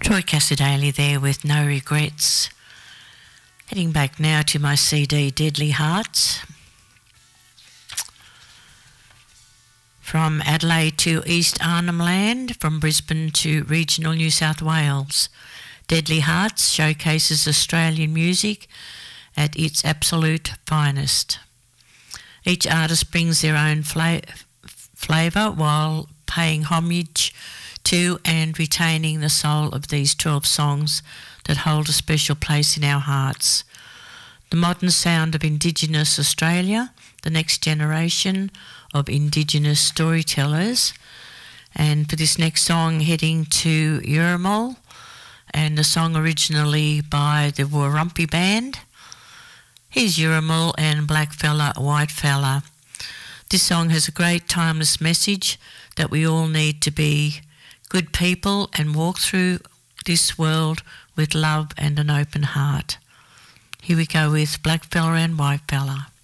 Troy Cassidaly there with No Regrets. Heading back now to my CD Deadly Hearts. From Adelaide to East Arnhem Land, from Brisbane to regional New South Wales. Deadly Hearts showcases Australian music at its absolute finest. Each artist brings their own flavour while paying homage to and retaining the soul of these 12 songs that hold a special place in our hearts. The modern sound of Indigenous Australia, the next generation of Indigenous storytellers. And for this next song, heading to Yuramal, and the song originally by the Warumpi Band. Here's Yuramal and Black Fella, White Fella. This song has a great timeless message that we all need to be good people and walk through this world with love and an open heart. Here we go with Black Fella and White Fella.